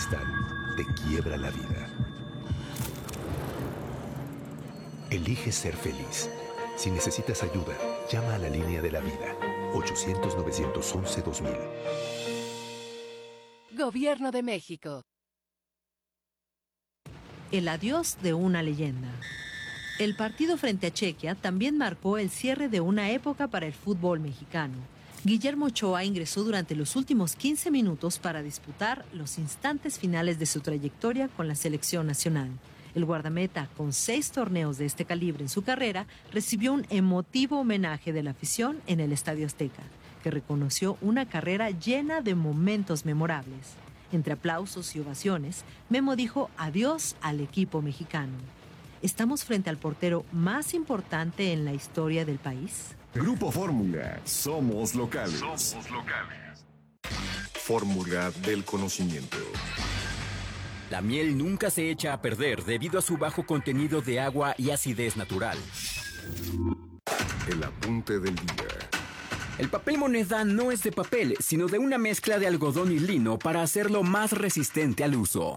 cristal te quiebra la vida. Elige ser feliz. Si necesitas ayuda, llama a la línea de la vida. 800-911-2000. Gobierno de México. El adiós de una leyenda. El partido frente a Chequia también marcó el cierre de una época para el fútbol mexicano. Guillermo Ochoa ingresó durante los últimos 15 minutos para disputar los instantes finales de su trayectoria con la selección nacional. El guardameta, con 6 torneos de este calibre en su carrera, recibió un emotivo homenaje de la afición en el Estadio Azteca, que reconoció una carrera llena de momentos memorables. Entre aplausos y ovaciones, Memo dijo adiós al equipo mexicano. ¿Estamos frente al portero más importante en la historia del país? Grupo Fórmula, somos locales. Somos locales. Fórmula del conocimiento. La miel nunca se echa a perder debido a su bajo contenido de agua y acidez natural. El apunte del día. El papel moneda no es de papel, sino de una mezcla de algodón y lino para hacerlo más resistente al uso.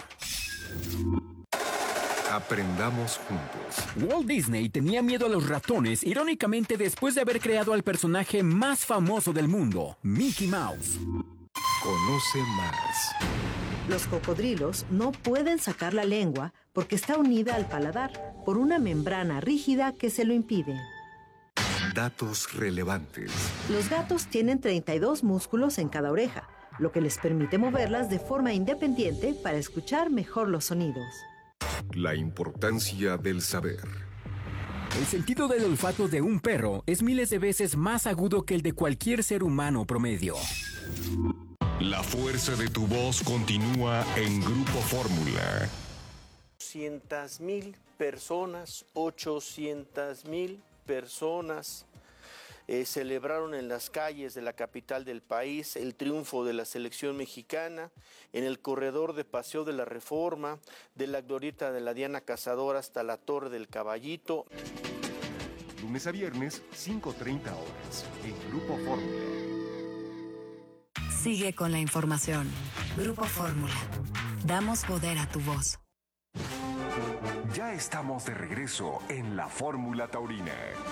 Aprendamos juntos. Walt Disney tenía miedo a los ratones, irónicamente después de haber creado al personaje más famoso del mundo, Mickey Mouse. Conoce más. Los cocodrilos no pueden sacar la lengua porque está unida al paladar por una membrana rígida que se lo impide. Datos relevantes. Los gatos tienen 32 músculos en cada oreja, lo que les permite moverlas de forma independiente para escuchar mejor los sonidos. La importancia del saber. El sentido del olfato de un perro es miles de veces más agudo que el de cualquier ser humano promedio. La fuerza de tu voz continúa en Grupo Fórmula. 800,000 personas celebraron en las calles de la capital del país el triunfo de la selección mexicana en el corredor de Paseo de la Reforma, de la glorieta de la Diana Cazadora hasta la Torre del Caballito. Lunes a viernes, 5:30 horas, en Grupo Fórmula. Sigue con la información. Grupo Fórmula. Damos poder a tu voz. Ya estamos de regreso en la Fórmula Taurina.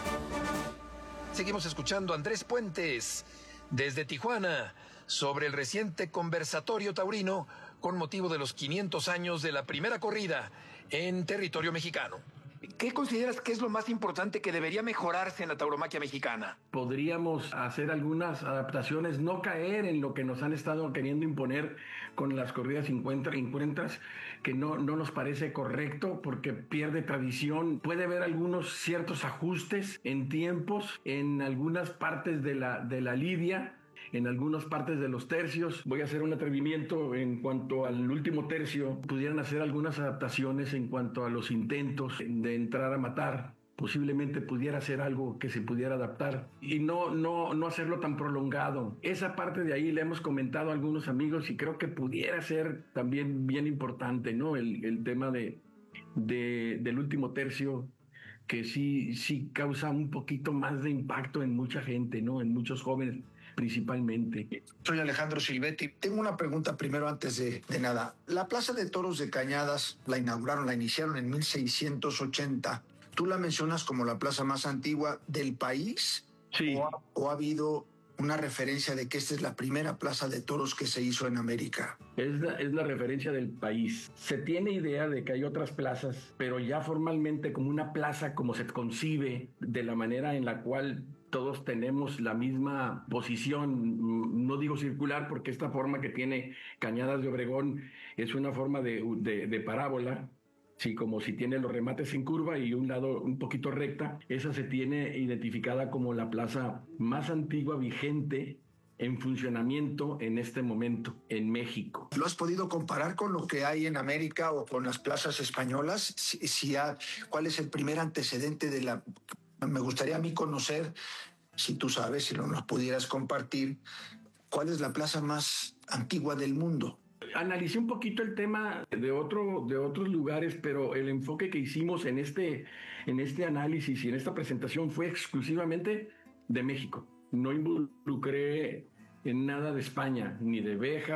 Seguimos escuchando a Andrés Puentes desde Tijuana sobre el reciente conversatorio taurino con motivo de los 500 años de la primera corrida en territorio mexicano. ¿Qué consideras que es lo más importante que debería mejorarse en la tauromaquia mexicana? Podríamos hacer algunas adaptaciones, no caer en lo que nos han estado queriendo imponer con las corridas encuentras, que no nos parece correcto porque pierde tradición. Puede haber algunos ciertos ajustes en tiempos, en algunas partes de la lidia, en algunas partes de los tercios. Voy a hacer un atrevimiento en cuanto al último tercio. Pudieran hacer algunas adaptaciones en cuanto a los intentos de entrar a matar. Posiblemente pudiera ser algo que se pudiera adaptar y no hacerlo tan prolongado. Esa parte de ahí le hemos comentado a algunos amigos y creo que pudiera ser también bien importante, ¿no? El tema del último tercio, que sí causa un poquito más de impacto en mucha gente, ¿no? En muchos jóvenes principalmente. Soy Alejandro Silvetti. Tengo una pregunta primero antes de nada. La Plaza de Toros de Cañadas la iniciaron en 1680. ¿Tú la mencionas como la plaza más antigua del país? Sí. ¿O ha habido una referencia de que esta es la primera plaza de toros que se hizo en América? Es la referencia del país. Se tiene idea de que hay otras plazas, pero ya formalmente como una plaza como se concibe, de la manera en la cual todos tenemos la misma posición, no digo circular porque esta forma que tiene Cañadas de Obregón es una forma de parábola, sí, como si tiene los remates en curva y un lado un poquito recta. Esa se tiene identificada como la plaza más antigua vigente en funcionamiento en este momento en México. ¿Lo has podido comparar con lo que hay en América o con las plazas españolas? ¿Cuál es el primer antecedente de la...? Me gustaría a mí conocer, si tú sabes, si no nos pudieras compartir, ¿cuál es la plaza más antigua del mundo? Analicé un poquito el tema de otros lugares, pero el enfoque que hicimos en este análisis y en esta presentación fue exclusivamente de México. No involucré en nada de España, ni de Béjar,